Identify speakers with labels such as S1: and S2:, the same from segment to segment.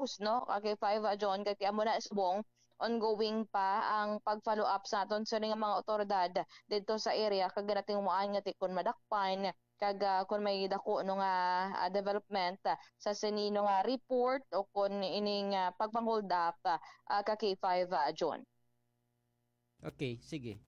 S1: post no kay 5 John kay amo na subong ongoing pa ang pag-follow up sa aton sa nga mga otoridad dito sa area kag nating muan nga tikon madakpan kag kung may dako no nga development sa sinino nga report o kung ining pagpang-hold up ka K5 John.
S2: Okay, sige.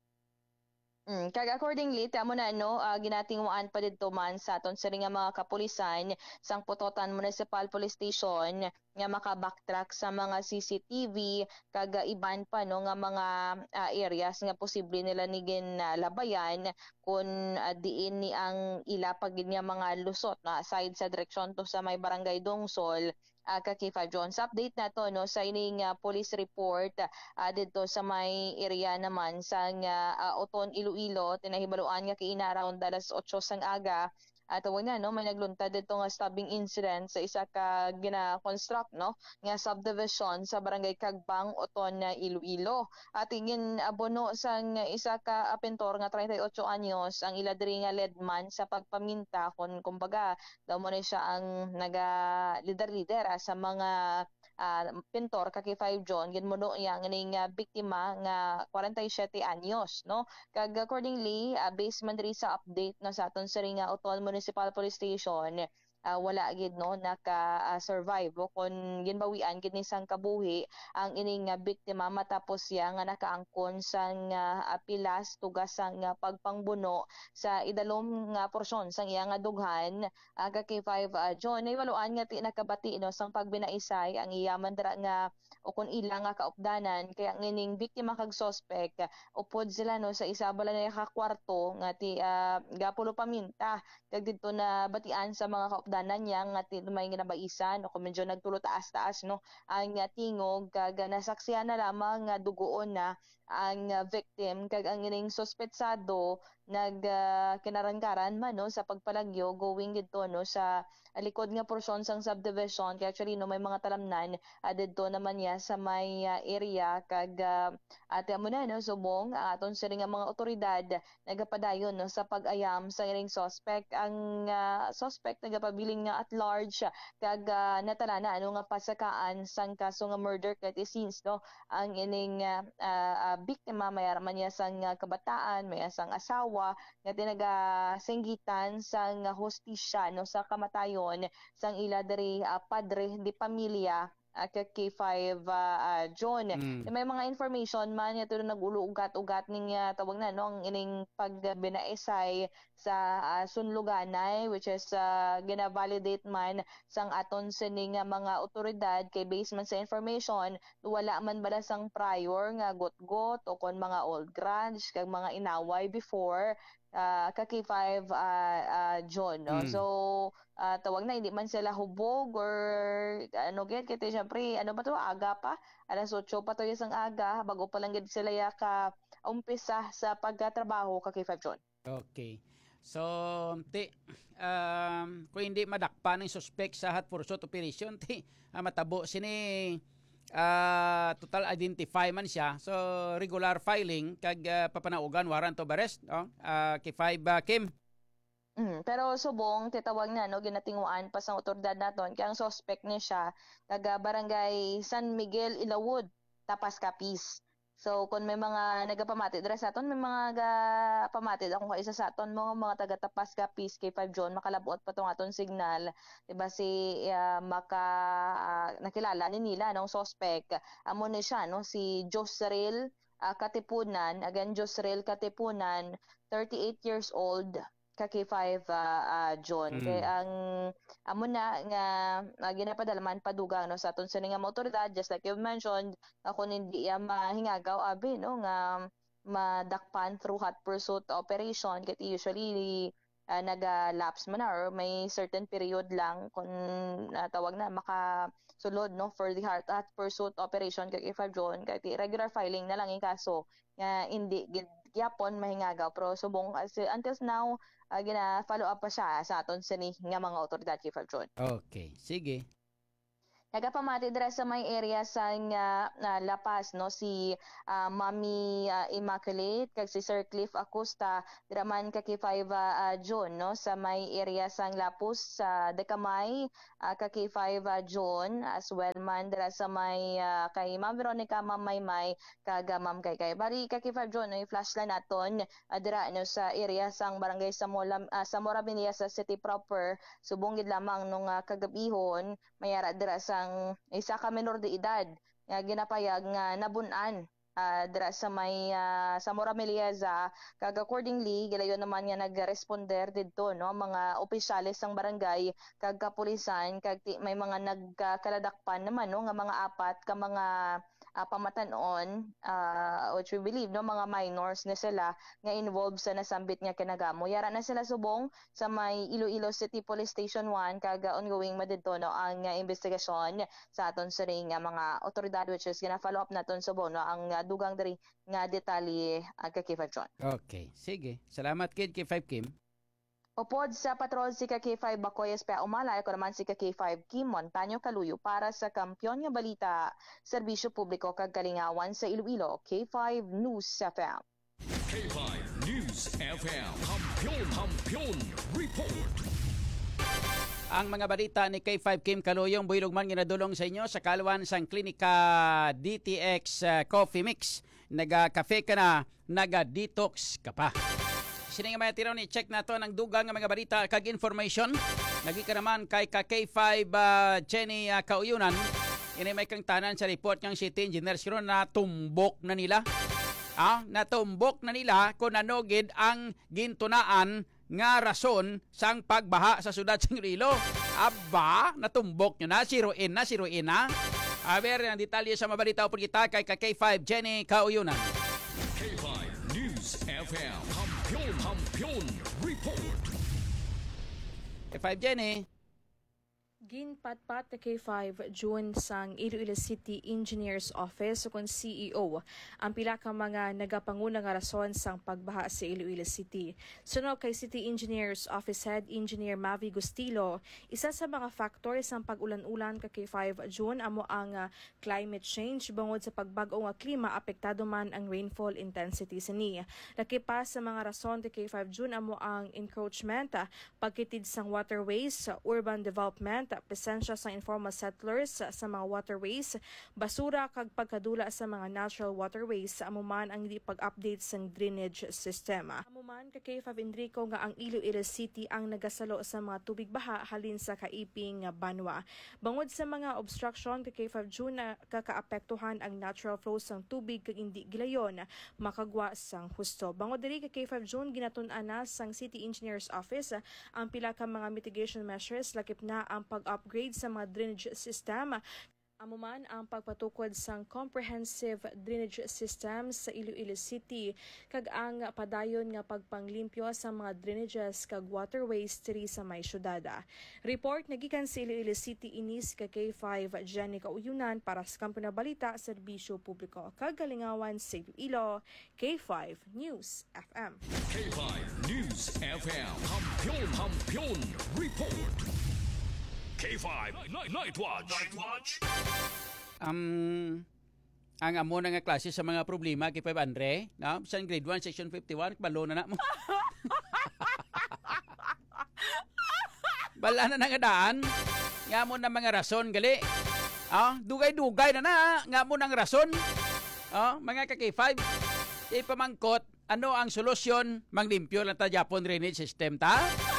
S1: Kag accordingly tamo na no ginatinguan pa didto man sa aton sa nga mga kapulisan sang Putotan Municipal Police Station nga maka-backtrack sa mga CCTV kag iban pa no nga mga areas nga posible nila ni labayan kung diin ni ang ila pag nga mga lusot na aside sa direksyon to sa may barangay Dungsol ka K5 Jones. Update na to no sa ining police report dito sa may area naman sa Oton Iloilo tinahibaluan nga kiina around alas 8 sang aga at tawag na no may nagluntad dito nga stabbing incident sa isa ka gina-construct no nga subdivision sa barangay Kagbang Oton Iloilo at ingin abono sang isa ka pintor nga 38 anyos ang ila diri nga ledman sa pagpaminta kon kumbaga daw mo na siya ang naga leader sa mga pintor kaki 5 John ginmuno niya nganing biktima nga 47 anyos no kag accordingly based man diri sa update no sa aton sa nga Otol Municipal Police Station wala gid no naka survive o kon ginbawian gid ni sang kabuhi ang ining biktima matapos siya nga nakaangkon sa pilas tugas sang pagpangbuno sa idalom nga porsyon sang iya nga dughan ka K5 John naiwaluan nga ti nakabati no sang pagbinaisay ang iya man dira nga o kon ila nga kaupdanan kaya ang ining biktima kag suspect upod sila no sa isa bala na ka kwarto nga ti gapulo paminta kag didto na batian sa mga kaupdanan niya nga may ginabaisan o kung medyo nagtulo taas-taas no ang tingog kag nasaksihan na lamang nga dugoon na ang victim kag ang ining suspetsado kinarangkaran man no sa pagpalagyo going didto no sa likod nga porsyon sang subdivision kaya actually no may mga talamnan didto naman niya sa may area kag ate mo na no subong aton sa nga mga otoridad nagapadayon no sa pag-ayam sa ining suspect ang suspect nagapabiling nga at large kag natalana ano nga pasakaan sang kaso nga murder kay since no ang ining biktima may araman niya sang kabataan may sang asawa nga tinagasinggitan sang hostisya no sa kamatayon sang ila diri padre di pamilya kay K5 John. May mga information man nga tulo nag-ulo-ugat-ugat ning tawag na no ang ining pagbinaisay sa sunluganay which is gina-validate man sang aton sining mga otoridad kay based man sa information wala man bala sang prior nga got-got o kon mga old grudge kag mga inaway before ka K5 John no. So tawag na hindi man sila hubog or ano gid kay syempre ano ba to aga pa alas 8 pa to isang aga bago pa lang gid sila ya ka umpisa sa pagtatrabaho ka K5 John.
S2: Okay. So, kung hindi madakpan ng suspect sa hot pursuit operation, matabo sini total identify man siya. So, regular filing kag papanaugan warrant of arrest, no? Kay 5 Kim.
S1: Pero subong titawag na no ginatinguan pa sa otoridad naton kay ang suspect niya siya taga barangay San Miguel Ilawod Tapas Capiz. So kung may mga nagapamatid dira sa aton may mga pamatid akong kaisa sa aton mga taga Tapas Capiz kay 5 John makalabuot pa tong aton signal diba si nakilala ni nila nung suspect amo ni siya no si Josrel Katipunan again Josrel Katipunan 38 years old ka K5 John kay ang amo na nga ginapadalaman padugang no sa aton sa nga motoridad just like you mentioned ako hindi mahingagaw abi no nga madakpan through hot pursuit operation kay usually naga-lapse man na or may certain period lang kung tawag na makasulod no for the hot pursuit operation kay K5 John kay regular filing na lang yung kaso nga hindi gyapon mahingagaw pero subong until now gina-follow up pa siya sa aton sini nga mga otoridad K5 John.
S2: Okay, sige.
S1: Nagapamati dira sa may area sa La Paz no si Mami Immaculate kag si Sir Cliff Acosta dira man kay 5 June no sa may area sang Lapus sa Decamay kay 5 June as well man dira sa may kay Ma'am Veronica Ma'am Maymay kag Ma'am Kay bari kay 5 June no i-flashline naton dira no sa area sang barangay Zamora Binilla sa city proper subong gid lamang nung kagabihon mayara dira sang isa ka menor de edad nga ginapayag nga nabun-an dira sa may Zamora Melieza kag accordingly gilayon naman nga nagresponder didto no mga opisyales sang barangay kag kapulisan kag may mga nagkaladakpan naman no nga mga apat ka mga pamatan-on which we believe no mga minors na sila nga involved sa nasambit nga kinagamo yara na sila subong sa may Iloilo City Police Station 1 kag ongoing madidto no ang investigasyon sa aton sa nga mga otoridad which is gina-follow up naton subong no ang dugang diri nga detalye kay 5 John.
S2: Okay, sige. Salamat kid kay 5 Kim.
S1: Upod sa patrol si K5 Bacoyes pa umalay ko naman si K5 Kim Montaño Caluyo para sa Kampiyon nga Balita, Serbisyo Publiko kag Kalingawan sa Iloilo, K5 News FM.
S3: K5 News FM, Kampiyon Report.
S2: Ang mga balita ni K5 Kim Caluyong buylog man ginadulong sa inyo sa kalwan sang klinika DTX Coffee Mix. Naga-cafe ka na, naga-detox ka pa. Sini nga may tiraw ni check nato ang dugang nga mga balita kag information. Nagi ka naman kay K5 Jenny Kauyunan. Ini may kang tanan sa report ng city engineers karon na tumbok na nila. Natumbok na nila kung nanogid ang gintunaan nga rason sang pagbaha sa syudad sa Iloilo. Aba, natumbok nyo na, siruin na. Aber, ang detalye sa mabalita po kita kay K5 Jenny Kauyunan.
S3: K5 News FM, Kampiyon Report.
S2: K5 Jenny.
S4: Ginpatpat na K5 June sang Iloilo City Engineers Office kung CEO ang pila ka mga nagapanguna nga rason sang pagbaha sa Iloilo City. Sunog kay City Engineers Office Head Engineer Mavi Gustilo, isa sa mga factor sang pag-ulan-ulan ka K5 June amo ang climate change bangod sa pagbago nga klima apektado man ang rainfall intensity sini. Laki pa sa mga rason ti K5 June amo ang encroachment, pagkitid sang waterways, urban development, presensya sa informal settlers sa mga waterways, basura kag pagkadula sa mga natural waterways sa amuman ang hindi pag-update sa drainage system. Amuman kay K5 Enrico nga ang Iloilo City ang nagasalo sa mga tubig baha halin sa kaiping Banwa. Bangod sa mga obstruction kay K5 June kakaapektuhan ang natural flow sang tubig kag hindi gilayon makagwa sang husto. Bangod diri kay K5 June ginatun-an na sang City Engineers Office ang pila ka mga mitigation measures lakip na ang pag-upgrade sa mga drainage system. Amuman ang pagpatukod sang comprehensive drainage system sa Iloilo City kag ang padayon nga pagpanglimpyo sa mga drainages kag waterways diri sa may syudad. Report nagikan sa Iloilo City inis kay K5 Jenny Kauyunan para sa Kampiyon nga Balita, Serbisyo Publiko kag Kalingawan sa Iloilo, K5 News FM.
S3: K5 News FM, Kampiyon Report. K5 Night Watch.
S2: Ang amo na nga klase sa mga problema kay 5 Andre, no? Sa grade 1 section 51 balo na mo. Bala na nga daan. Nga mo na mga rason gali. Dugay-dugay na nga mo nang rason. Mga ka-K5 ipamangkot ano ang solusyon manglimpyo lang ta Japon drainage system ta.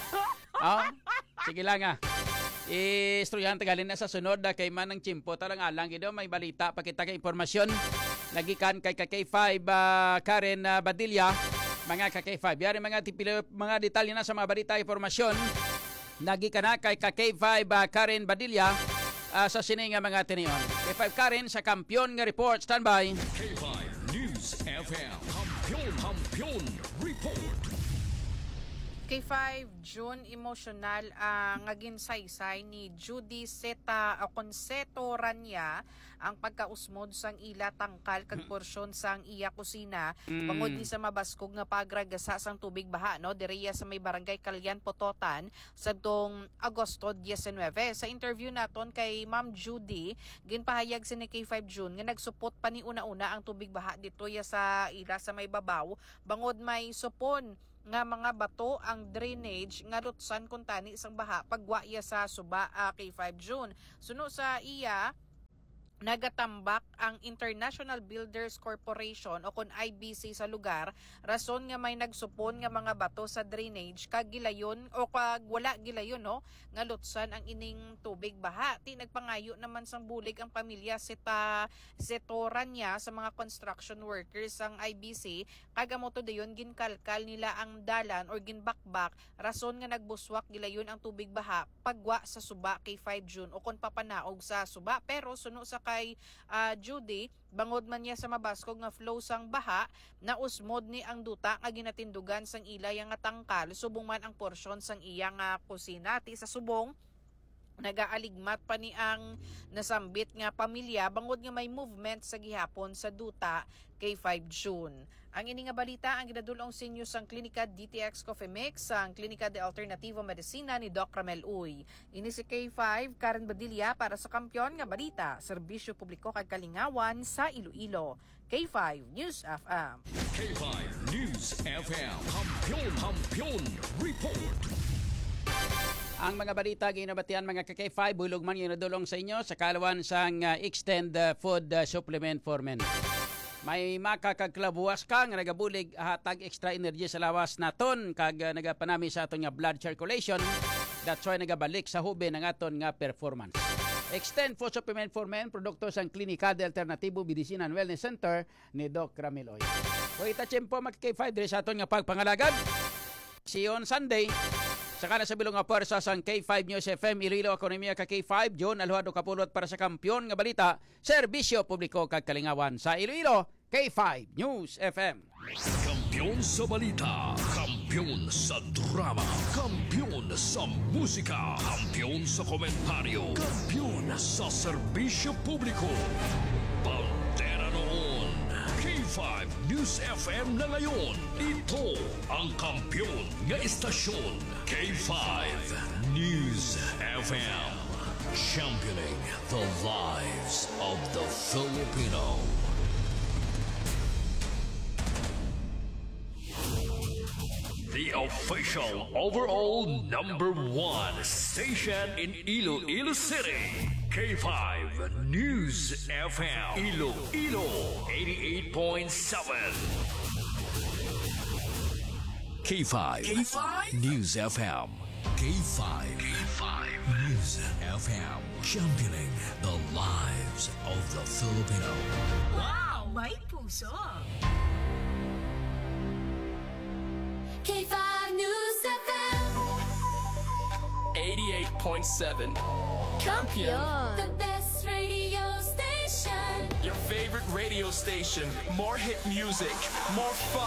S2: Sige lang istoryahan tagalin na sa sunod kay Manang Chimpo tarang alang gido may balita pakita kay impormasyon nagikan kay K5 Karen Badilla mga K5 yari mga detalye na sa mga balita impormasyon nagikan na kay K5 Karen Badilla sa sininga mga tinion. K5 Karen sa Kampiyon nga report, standby.
S3: K5 News FM, Kampiyon Report.
S5: K5 June emosyonal ang naging-saysay ni Judy Seta Conceto Rania ang pagkausmod sang ila tangkal kag porsyon sang iya kusina bangod ni sa mabaskog nga pagragasa sang tubig baha no direya sa may barangay Kalyan Pototan sadtong Agosto 19. Sa interview naton kay Ma'am Judy ginpahayag si ni K5 June nga nagsupot pa ni una-una ang tubig baha dito ya sa ila sa may babaw bangod may supon nga mga bato ang drainage nga lutsan kun tani isang baha pagwa iya sa suba kay 5 June. Suno sa iya nagatambak ang International Builders Corporation o kun IBC sa lugar rason nga may nagsupon nga mga bato sa drainage kag gilayon o kag wala gilayon no nga lutsan ang ining tubig baha. Ti nagpangayo naman sang bulig ang pamilya setoran niya sa mga construction workers sang IBC kag amo to dayon ginkalkal nila ang dalan or ginbakbak rason nga nagbuswak gilayon ang tubig baha pagwa sa suba kay 5 June o kun papanaog sa suba pero suno sa kay Judy bangod man niya sa mabaskog nga flow sang baha na usmod ni ang duta nga ginatindugan sang ilay nga tangkal subong man ang porsyon sang iya nga kusina ti sa subong nagaaligmat pa ni ang nasambit nga pamilya bangod nga may movement sa gihapon sa duta kay 5 June. Ang ini nga balita ang ginadulong sa inyo sang Klinika DTX Coffee Mix sang Klinika de Alternativo Medicina ni Doc Ramel Uy. Ini si K5 Karen Badilla para sa Kampiyon nga Balita, Serbisyo Publiko kag Kalingawan sa Iloilo. K5 News FM.
S3: K5 News FM. Kampiyon Report.
S2: Ang mga balita ginabatian mga K5 bulog man ginadulong sa inyo sa kalawan sang extend food supplement for men. May makakagklabuwas ka nga nagabulig hatag extra energy sa lawas naton kag nagapanami sa aton nga blood circulation. That's why nagabalik sa hube ng aton nga performance. Extend food supplement for men produkto sang Klinika de Alternativo Medicina and Wellness Center ni Doc Ramil Oy. O itatsyempo mga K5 diri sa aton nga pagpangalagad. Siyon Sunday saka na sa bilong nga puwersa sang K5 News FM Iloilo Ekonomiya ka K5 John Aljuado kapulot para sa Kampiyon nga Balita, Serbisyo Publiko kag Kalingawan sa Iloilo, K5 News FM.
S3: Kampiyon sa balita, kampiyon sa drama, kampiyon sa musika, kampiyon sa komentaryo, kampiyon sa serbisyo publiko. Bandera noon, K5 News FM na ngayon. Ito ang kampiyon nga istasyon, K5 News FM. Championing the lives of the Filipino. The official overall #1 station in Iloilo City. K5 News FM. Iloilo 88.7. K5 News FM. K5 News FM. Championing the lives of the Filipino.
S6: Wow, may puso! K5 News FM
S7: 88.7
S6: Kampiyon, the best radio station.
S7: Your favorite radio station. More hit music, more fun.